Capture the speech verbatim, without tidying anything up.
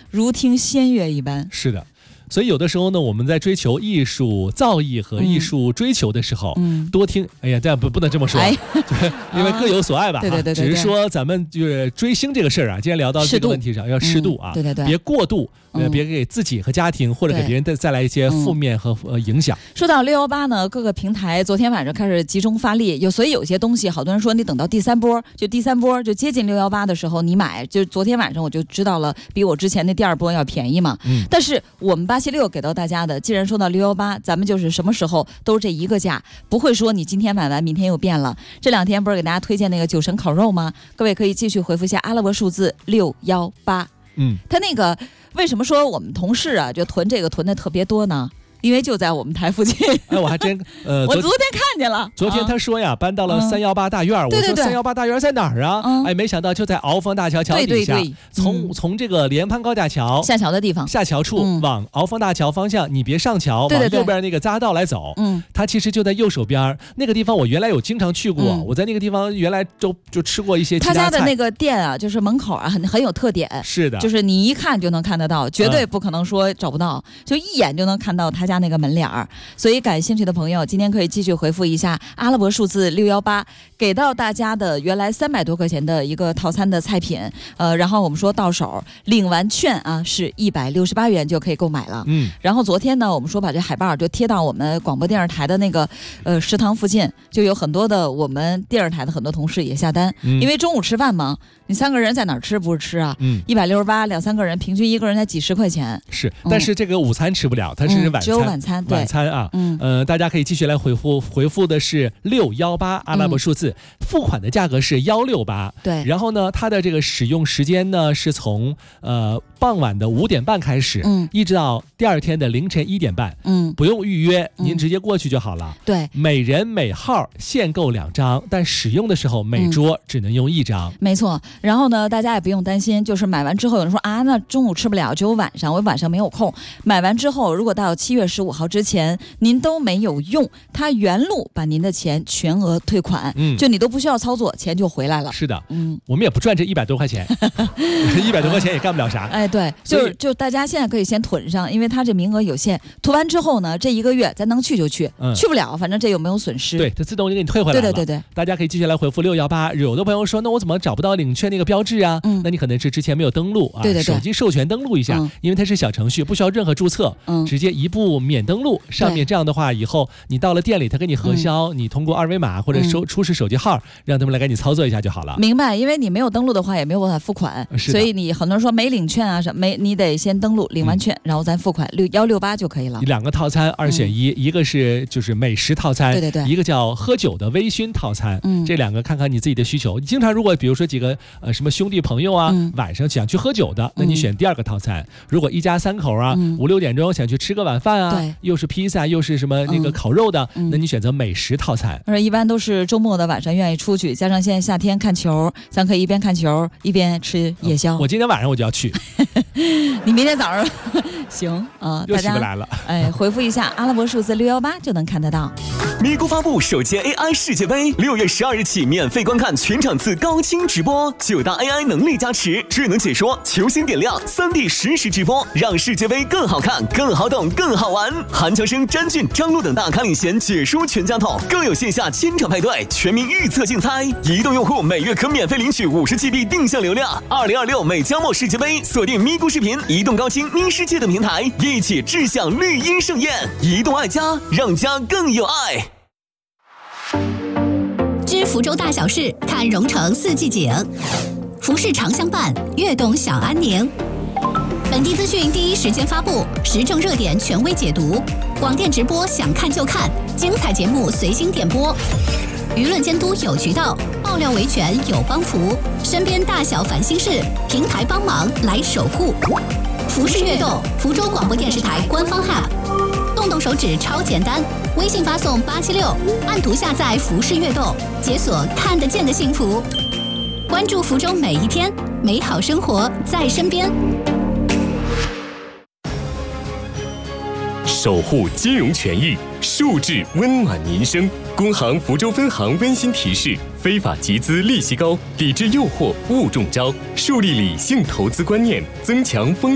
如听仙乐一般。 是的。所以有的时候呢，我们在追求艺术造诣和艺术追求的时候，嗯、多听，哎呀，这样不不能这么说，哎、因为各有所爱吧。 对对对对， 只是说咱们就是追星这个事儿啊，今天聊到这个问题上要适度啊， 嗯、对对对， 别过度。呃，别给自己和家庭或者给别人带再来一些负面和、呃、影响。 说到六一八呢，各个平台昨天晚上开始集中发力，有所以有些东西，好多人说你等到第三波，就第三波就接近六一八的时候你买，就昨天晚上我就知道了，比我之前的第二波要便宜嘛。嗯。但是我们八七六给到大家的，既然说到六一八，咱们就是什么时候都是这一个价，不会说你今天买完明天又变了。这两天不是给大家推荐那个九神烤肉吗？各位可以继续回复一下阿拉伯数字六一八。嗯，他那个为什么说我们同事啊就囤这个囤的特别多呢？因为就在我们台附近。 哎，我还真呃， 我昨天看见了。 昨天他说呀，搬到了三幺八大院。 嗯、 我说三幺八大院在哪儿啊？嗯、哎，没想到就在鳌峰大桥桥底下。 对对对， 从、嗯、从这个联潘高架桥下桥的地方， 下桥处、嗯、往鳌峰大桥方向，你别上桥， 对对对， 往右边那个匝道来走。嗯，它其实就在右手边那个地方。我原来有经常去过，嗯、我在那个地方原来就就吃过一些其他菜。 他家的那个店啊，就是门口啊，很很有特点。 是的， 就是你一看就能看得到，绝对不可能说找不到，嗯、就一眼就能看到他家那个门脸儿。所以感兴趣的朋友今天可以继续回复一下阿拉伯数字六一八，给到大家的原来三百多块钱的一个套餐的菜品，呃，然后我们说到手领完券啊是一百六十八元就可以购买了。嗯，然后昨天呢，我们说把这海报就贴到我们广播电视台的那个呃食堂附近，就有很多的我们电视台的很多同事也下单，嗯、因为中午吃饭嘛，你三个人在哪儿吃不是吃啊？嗯，一百六十八两三个人，平均一个人才几十块钱。 是，但是这个午餐吃不了，它是晚餐，嗯、 只有晚餐，对。 晚餐啊，嗯，呃，大家可以继续来回复，回复的是六幺八阿拉伯数字，嗯、付款的价格是幺六八， 对。 然后呢，它的这个使用时间呢是从呃傍晚的五点半开始，嗯，一直到第二天的凌晨一点半，嗯，不用预约，嗯、您直接过去就好了。 对， 每人每号限购两张，但使用的时候每桌只能用一张。 嗯、没错。然后呢，大家也不用担心，就是买完之后有人说啊，那中午吃不了，只有晚上，我晚上没有空。买完之后，如果到七月十五号之前您都没有用，它原路把您的钱全额退款，嗯，就你都不需要操作，钱就回来了。 是的，嗯，我们也不赚这一百多块钱，一百多块钱也干不了啥。 哎，对，就是就大家现在可以先囤上，因为它这名额有限，囤完之后呢，这一个月咱能去就去，嗯、去不了，反正这有没有损失？ 对，它自动就给你退回来了。 对对对对， 大家可以继续来回复六幺八。有的朋友说，那我怎么找不到领券那个标志啊？嗯，那你可能是之前没有登录啊， 对对对， 手机授权登录一下，嗯、因为它是小程序，不需要任何注册，嗯，直接一步免登录。上面这样的话，以后你到了店里，他给你核销，嗯、你通过二维码或者收出示手机号，让他们来给你操作一下就好了。 明白？因为你没有登录的话，也没有办法付款，所以你很多人说没领券啊什么，没你得先登录，领完券，嗯、然后咱付款，六幺六八就可以了。 两个套餐二选一，嗯、一个是就是美食套餐， 对对对， 一个叫喝酒的微醺套餐。嗯，这两个看看你自己的需求。你经常如果比如说几个呃什么兄弟朋友啊，嗯、晚上想去喝酒的，那你选第二个套餐。嗯、如果一家三口啊，嗯、五六点钟想去吃个晚饭啊，对，又是披萨又是什么那个烤肉的，嗯、那你选择美食套餐。 而一般都是周末的晚上愿意出去，加上现在夏天看球，咱可以一边看球一边吃夜宵。 嗯、我今天晚上我就要去。 你明天早上行啊？ 又起不来了。 哎，回复一下阿拉伯数字六幺八就能看得到。 咪咕发布首届 A I 世界杯，六月十二日起免费观看全场次高清直播，九大 A I 能力加持，智能解说，球星点亮，三 D 实时直播，让世界杯更好看、更好懂、更好玩。韩乔生、詹俊、张璐等大咖领衔解说全家桶，更有线下千场派对、全民预测竞猜。移动用户每月可免费领取五十 G B 定向流量。二零二六美加墨世界杯，锁定咪咕视频、移动高清咪世界等平台，一起志向绿茵盛宴。移动爱家，让家更有爱。 知福州大小事，看蓉城四季景。服饰长相伴，悦动小安宁。本地资讯第一时间发布，时政热点权威解读，广电直播想看就看，精彩节目随心点播。舆论监督有渠道，爆料维权有帮扶，身边大小烦心事，平台帮忙来守护。服饰悦动，福州广播电视台官方 App， 动动手指超简单，微信发送八七六，按图下载服饰悦动，解锁看得见的幸福。关注福州每一天，美好生活在身边。 守护金融权益，树质温暖民生。工行福州分行温馨提示：非法集资利息高，抵制诱惑勿中招，树立理性投资观念，增强风。